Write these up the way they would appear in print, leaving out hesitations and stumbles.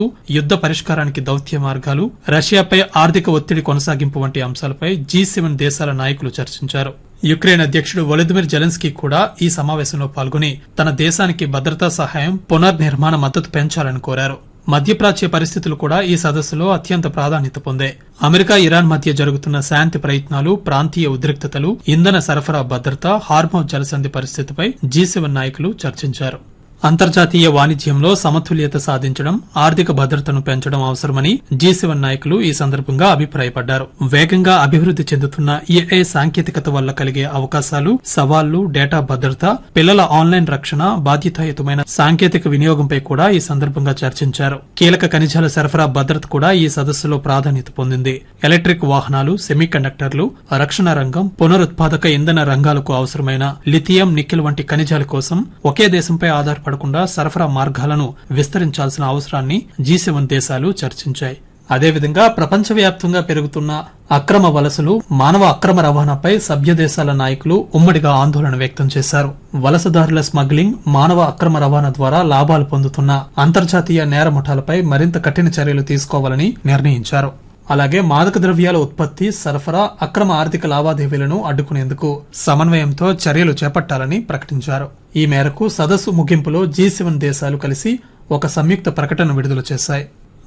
యుద్ద పరిష్కారానికి దౌత్య మార్గాలు, రష్యాపై ఆర్థిక ఒత్తిడి కొనసాగింపు వంటి అంశాలపై G7 దేశాల నాయకులు చర్చించారు. యుక్రెయిన్ అధ్యకుడు వొలోదిమిర్ జెలెన్స్కీ కూడా ఈ సమావేశంలో పాల్గొని తన దేశానికి భద్రతా సహాయం, పునర్నిర్మాణ మద్దతు పెంచాలని కోరారు. మధ్యప్రాచ్య పరిస్థితులు కూడా ఈ సదస్సులో అత్యంత ప్రాధాన్యత పొందాయి. అమెరికా, ఇరాన్ మధ్య జరుగుతున్న శాంతి ప్రయత్నాలు, ప్రాంతీయ ఉద్రిక్తతలు, ఇంధన సరఫరా భద్రత, హార్మోజ్ జలసంధి పరిస్థితిపై G7 నాయకులు చర్చించారు. అంతర్జాతీయ వాణిజ్యంలో సమతుల్యత సాధించడం, ఆర్థిక భద్రతను పెంచడం అవసరమని G7 నాయకులు ఈ సందర్భంగా అభిప్రాయపడ్డారు. వేగంగా అభివృద్ది చెందుతున్న AI సాంకేతికత వల్ల కలిగే అవకాశాలు, సవాళ్లు, డేటా భద్రత, పిల్లల ఆన్లైన్ రక్షణ, బాధ్యతాయుతమైన సాంకేతిక వినియోగంపై కూడా ఈ సందర్భంగా చర్చించారు. కీలక ఖనిజాల సరఫరా భద్రత కూడా ఈ సదస్సులో ప్రాధాన్యత పొందింది. ఎలక్ట్రిక్ వాహనాలు, సెమీకండక్టర్లు, రక్షణ రంగం, పునరుత్పాదక ఇంధన రంగాలకు అవసరమైన లిథియం, నికెల్ వంటి ఖనిజాల కోసం ఒకే దేశంపై ఆధారపడకుండా సరఫరా మార్గాలను విస్తరించాల్సిన అవసరాన్ని G7 దేశాలు చర్చించాయి. అదేవిధంగా ప్రపంచవ్యాప్తంగా పెరుగుతున్న అక్రమ వలసలు, మానవ అక్రమ రవాణాపై సభ్య దేశాల నాయకులు ఉమ్మడిగా ఆందోళన వ్యక్తం చేశారు. వలసదారుల స్మగ్లింగ్, మానవ అక్రమ రవాణా ద్వారా లాభాలు పొందుతున్న అంతర్జాతీయ నేర ముఠాలపై మరింత కఠిన చర్యలు తీసుకోవాలని నిర్ణయించారు. అలాగే మాదక ద్రవ్యాల ఉత్పత్తి, సరఫరా, అక్రమ ఆర్థిక లావాదేవీలను అడ్డుకునేందుకు సమన్వయంతో చర్యలు చేపట్టాలని ప్రకటించారు. ఈ మేరకు సదస్సు ముగింపులో G7 దేశాలు కలిసి ఒక సంయుక్త ప్రకటన విడుదల చేశాయి.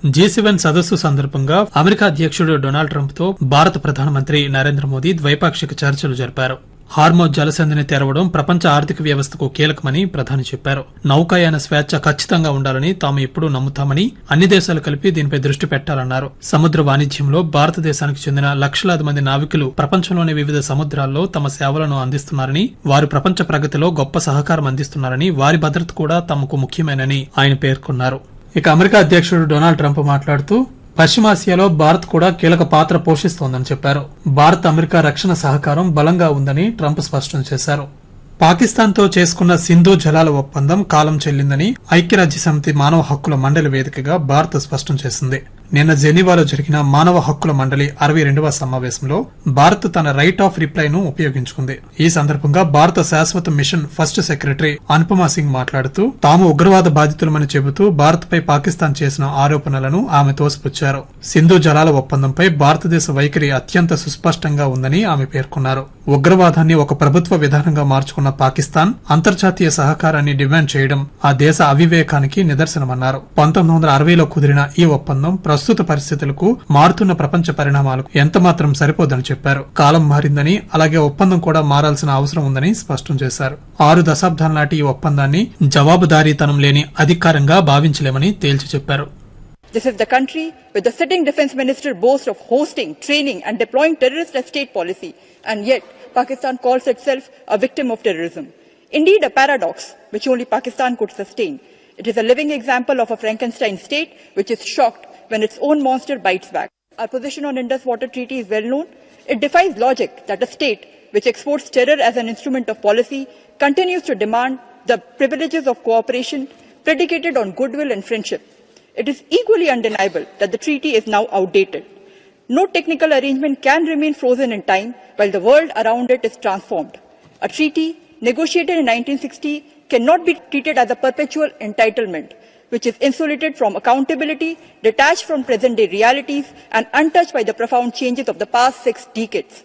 G7 సదస్సు సందర్భంగా అమెరికా అధ్యకుడు డొనాల్డ్ ట్రంప్ తో భారత ప్రధానమంత్రి నరేంద్ర మోదీ ద్వైపాక్షిక చర్చలు జరిపారు. హార్మోజ్ జలసంధిని తెరవడం ప్రపంచ ఆర్థిక వ్యవస్థకు కీలకమని ప్రధాని చెప్పారు. నౌకాయాన స్వేచ్ఛ ఖచ్చితంగా ఉండాలని తాము ఎప్పుడూ నమ్ముతామని, అన్ని దేశాలు కలిపి దీనిపై దృష్టి పెట్టాలన్నారు. సముద్ర వాణిజ్యంలో భారతదేశానికి చెందిన లక్షలాది మంది నావికులు ప్రపంచంలోని వివిధ సముద్రాల్లో తమ సేవలను అందిస్తున్నారని, వారు ప్రపంచ ప్రగతిలో గొప్ప సహకారం అందిస్తున్నారని, వారి భద్రత కూడా తమకు ముఖ్యమేనని ఆయన పేర్కొన్నారు. ఇక అమెరికా అధ్యకుడు డొనాల్డ్ ట్రంప్ మాట్లాడుతూ పశ్చిమాసియాలో భారత్ కూడా కీలక పాత్ర పోషిస్తోందని చెప్పారు. భారత్ అమెరికా రక్షణ సహకారం బలంగా ఉందని ట్రంప్ స్పష్టం చేశారు. పాకిస్తాన్తో చేసుకున్న సింధు జలాల ఒప్పందం కాలం చెల్లిందని ఐక్యరాజ్యసమితి మానవ హక్కుల మండలి వేదికగా భారత్ స్పష్టం చేసింది. నిన్న జెనీవాలో జరిగిన మానవ హక్కుల మండలి 62వ సమావేశంలో భారత్ తన రైట్ ఆఫ్ రిప్లైను ఉపయోగించుకుంది. ఈ సందర్భంగా భారత శాశ్వత machine first secretary Anupama Singh మాట్లాడుతూ తాము ఉగ్రవాద బాధితులమని చెబుతూ భారత్పై పాకిస్తాన్ చేసిన ఆరోపణలను ఆమె తోసిపుచ్చారు. సింధు జలాల ఒప్పందంపై భారతదేశ వైఖరి అత్యంత సుస్పష్టంగా ఉందని ఆమె పేర్కొన్నారు. ఉగ్రవాదాన్ని ఒక ప్రభుత్వ విధానంగా మార్చుకున్న పాకిస్తాన్ అంతర్జాతీయ సహకారాన్ని డిమాండ్ చేయడం ఆ దేశ అవివేకానికి నిదర్శనమన్నారు. 1960లో కుదిరిన ఈ ఒప్పందం ప్రస్తుత పరిస్థితులకు, మారుతున్న ప్రపంచ పరిణామాలకు ఎంతమాత్రం సరిపోదని చెప్పారు. కాలం మారిందని, అలాగే ఒప్పందం కూడా మారాల్సిన అవసరం ఉందని స్పష్టం చేశారు. 6 దశాబ్దాల నాటి ఈ ఒప్పందాన్ని జవాబుదారీతనం లేని అధికారంగా భావించలేమని తేల్చి చెప్పారు. This is the country where the sitting defense minister boasts of hosting, training and deploying terrorist as state policy, and yet Pakistan calls itself a victim of terrorism. Indeed, a paradox which only Pakistan could sustain. It is a living example of a Frankenstein state which is shocked when its own monster bites back. Our position on Indus Water Treaty is well known. It defies logic that a state which exports terror as an instrument of policy continues to demand the privileges of cooperation predicated on goodwill and friendship. It is equally undeniable that the treaty is now outdated. No technical arrangement can remain frozen in time while the world around it is transformed. A treaty negotiated in 1960 cannot be treated as a perpetual entitlement, which is insulated from accountability, detached from present-day realities, and untouched by the profound changes of the past 6 decades.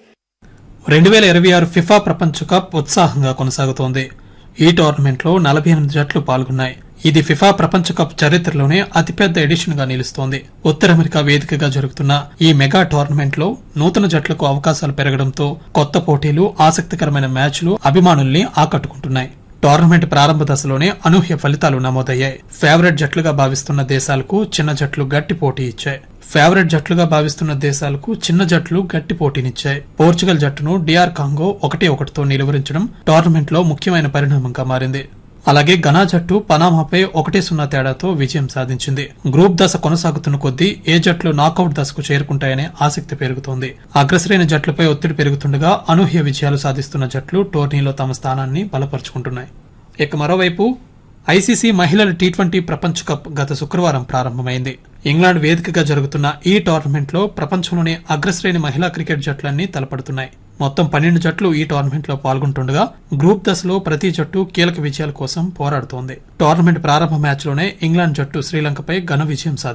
2026 FIFA ప్రపంచ cup ఉత్సాహంగా కొనసాగుతోంది. ఈ టోర్నమెంట్లో 48 జట్లు పాల్గొన్నాయి. ఇది FIFA ప్రపంచ cup చరిత్రలోనే అతిపెద్ద ఎడిషన్ గా నిలుస్తోంది. ఉత్తర అమెరికా వేదికగా జరుగుతున్న ఈ మెగా టోర్నమెంట్ లో నూతన జట్లకు అవకాశాలు పెరగడంతో కొత్త పోటీలు, ఆసక్తికరమైన మ్యాచ్లు అభిమానుల్ని ఆకట్టుకుంటున్నాయి. టోర్నమెంట్ ప్రారంభ దశలోనే అనూహ్య ఫలితాలు నమోదయ్యాయి. ఫేవరెట్ జట్లుగా భావిస్తున్న దేశాలకు చిన్న జట్లు గట్టి పోటీ ఇచ్చాయి. పోర్చుగల్ జట్టును డిఆర్ కాంగో 1-1తో నిలువరించడం టోర్నమెంట్ లో ముఖ్యమైన పరిణామంగా మారింది. అలాగే ఘనా జట్టు పనామాపై 1-0 తేడాతో విజయం సాధించింది. గ్రూప్ దశ కొనసాగుతున్న కొద్దీ ఏ జట్లు నాకౌట్ దశకు చేరుకుంటాయనే ఆసక్తి పెరుగుతోంది. అగ్రశ్రేణి జట్లపై ఒత్తిడి పెరుగుతుండగా అనూహ్య విజయాలు సాధిస్తున్న జట్లు టోర్నీలో తమ స్థానాన్ని బలపరుచుకుంటున్నాయి. ఇక మరోవైపు ఐసీసీ మహిళల టీ20 ప్రపంచ కప్ గత శుక్రవారం ప్రారంభమైంది. ఇంగ్లాండ్ వేదికగా జరుగుతున్న ఈ టోర్నమెంట్ లో ప్రపంచంలోనే అగ్రశ్రేణి మహిళా క్రికెట్ జట్లన్నీ తలపడుతున్నాయి. మొత్తం 12 జట్లు ఈ టోర్నమెంట్ లో పాల్గొంటుండగా గ్రూప్ దశలో ప్రతి జట్టు కీలక విజయాల కోసం పోరాడుతోంది. టోర్నమెంట్ ప్రారంభ మ్యాచ్ లోనే ఇంగ్లాండ్ జట్టు శ్రీలంకపై ఘన విజయం సాధించింది.